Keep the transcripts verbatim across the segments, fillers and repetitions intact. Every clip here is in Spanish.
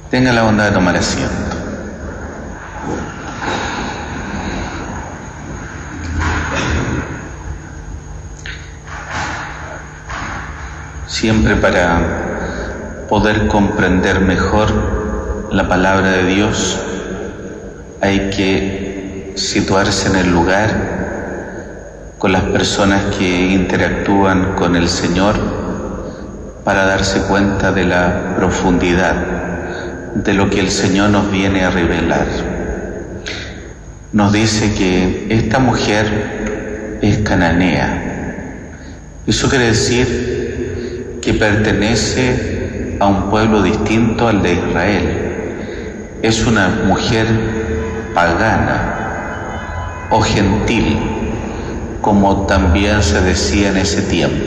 Tenga la bondad de tomar asiento. Siempre para poder comprender mejor la palabra de Dios hay que situarse en el lugar con las personas que interactúan con el Señor para darse cuenta de la profundidad de lo que el Señor nos viene a revelar. Nos dice que esta mujer es cananea. Eso quiere decir que pertenece a un pueblo distinto al de Israel. Es una mujer pagana o gentil, como también se decía en ese tiempo.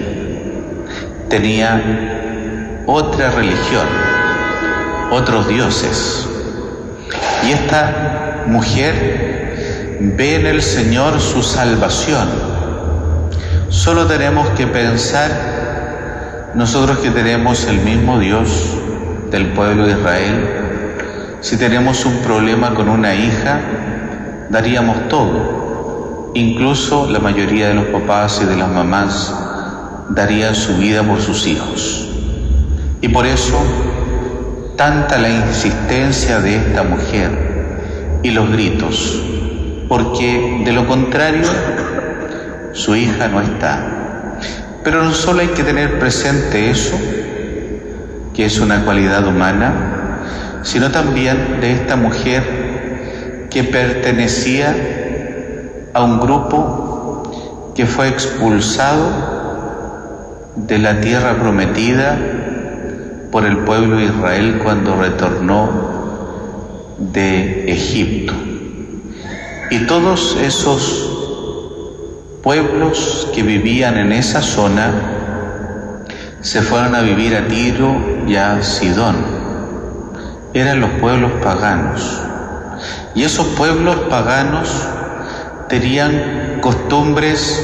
Tenía otra religión, otros dioses. Y esta mujer ve en el Señor su salvación. Solo tenemos que pensar, nosotros que tenemos el mismo Dios del pueblo de Israel, si tenemos un problema con una hija, daríamos todo. Incluso la mayoría de los papás y de las mamás darían su vida por sus hijos. Y por eso, tanta la insistencia de esta mujer y los gritos, porque de lo contrario, su hija no está. Pero no solo hay que tener presente eso, que es una cualidad humana, sino también de esta mujer que pertenecía a un grupo que fue expulsado de la tierra prometida por el pueblo de Israel cuando retornó de Egipto. Y todos esos pueblos que vivían en esa zona se fueron a vivir a Tiro y a Sidón. Eran los pueblos paganos. Y esos pueblos paganos tenían costumbres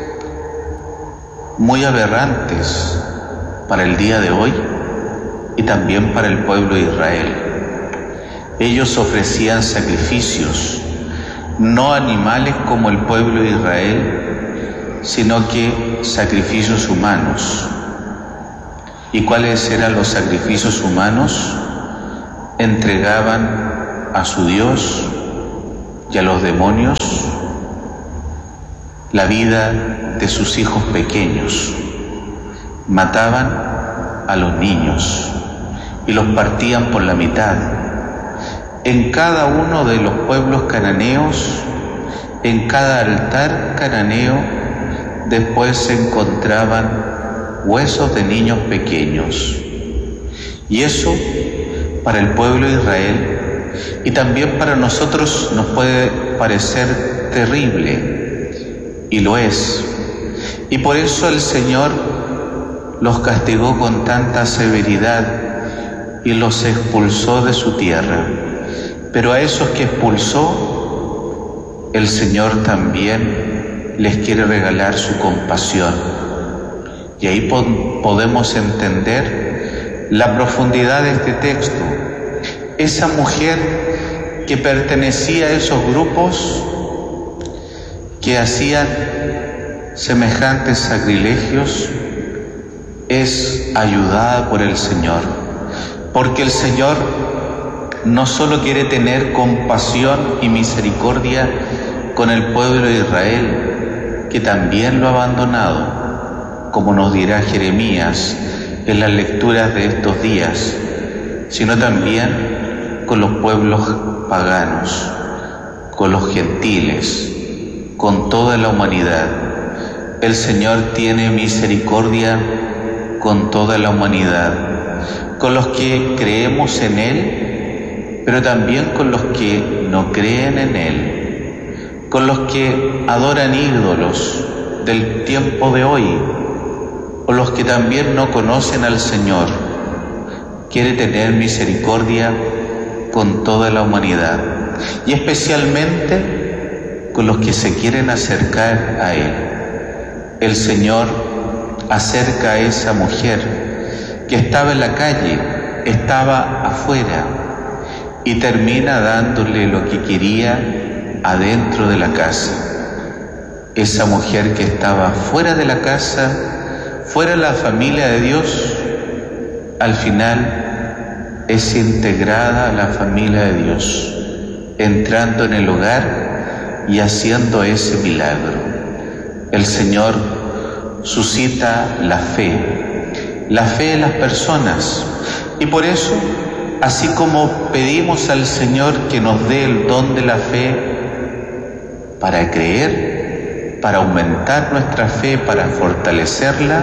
muy aberrantes para el día de hoy y también para el pueblo de Israel. Ellos ofrecían sacrificios, no animales como el pueblo de Israel, sino que sacrificios humanos. ¿Y cuáles eran los sacrificios humanos? Entregaban a su Dios y a los demonios la vida de sus hijos pequeños. Mataban a los niños y los partían por la mitad. En cada uno de los pueblos cananeos, en cada altar cananeo, después se encontraban huesos de niños pequeños. Y eso, para el pueblo de Israel, y también para nosotros, nos puede parecer terrible, y lo es. Y por eso el Señor los castigó con tanta severidad y los expulsó de su tierra. Pero a esos que expulsó, el Señor también les quiere regalar su compasión. Y ahí po- podemos entender la profundidad de este texto. Esa mujer que pertenecía a esos grupos que hacían semejantes sacrilegios es ayudada por el Señor, porque el Señor no solo quiere tener compasión y misericordia con el pueblo de Israel, que también lo ha abandonado, como nos dirá Jeremías en las lecturas de estos días, sino también con los pueblos paganos, con los gentiles, con toda la humanidad. El Señor tiene misericordia con toda la humanidad, con los que creemos en Él, pero también con los que no creen en Él, con los que adoran ídolos del tiempo de hoy, o los que también no conocen al Señor. Quiere tener misericordia con toda la humanidad, y especialmente con los que se quieren acercar a Él. El Señor acerca a esa mujer que estaba en la calle, estaba afuera, y termina dándole lo que quería adentro de la casa. Esa mujer que estaba fuera de la casa, fuera de la familia de Dios, al final es integrada a la familia de Dios, entrando en el hogar y haciendo ese milagro. El Señor suscita la fe, la fe en las personas, y por eso, así como pedimos al Señor que nos dé el don de la fe para creer, para aumentar nuestra fe, para fortalecerla,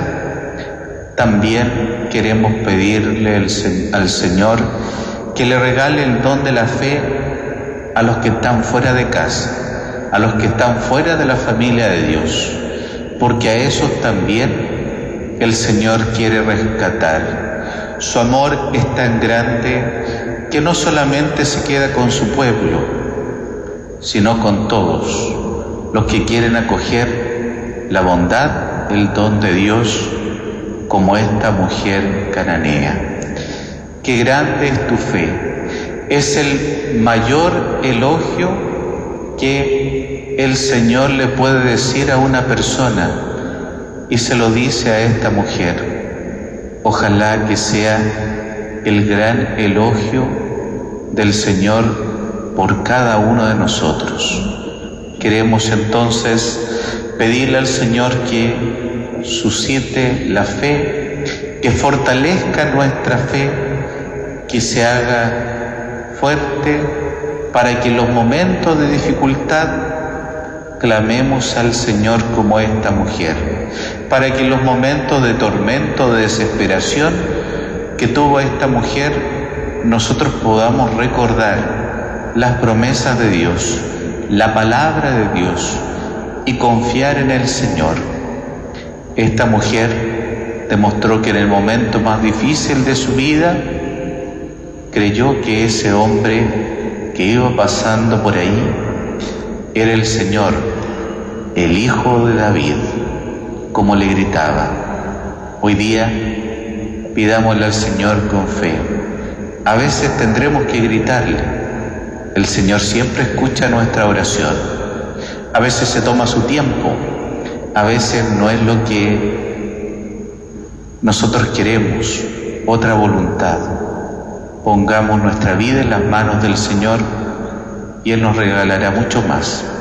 también queremos pedirle al Señor que le regale el don de la fe a los que están fuera de casa, a los que están fuera de la familia de Dios, porque a esos también el Señor quiere rescatar. Su amor es tan grande que no solamente se queda con su pueblo, sino con todos los que quieren acoger la bondad, el don de Dios, como esta mujer cananea. Qué grande es tu fe. Es el mayor elogio que el Señor le puede decir a una persona, y se lo dice a esta mujer. Ojalá que sea el gran elogio del Señor por cada uno de nosotros. Queremos entonces pedirle al Señor que suscite la fe, que fortalezca nuestra fe, que se haga fuerte, para que en los momentos de dificultad clamemos al Señor como esta mujer, para que en los momentos de tormento, de desesperación que tuvo esta mujer, nosotros podamos recordar las promesas de Dios, la palabra de Dios, y confiar en el Señor. Esta mujer demostró que en el momento más difícil de su vida, creyó que ese hombre que iba pasando por ahí era el Señor, el Hijo de David, como le gritaba. Hoy día pidámosle al Señor con fe. A veces tendremos que gritarle. El Señor siempre escucha nuestra oración. A veces se toma su tiempo. A veces no es lo que nosotros queremos, otra voluntad. Pongamos nuestra vida en las manos del Señor y Él nos regalará mucho más.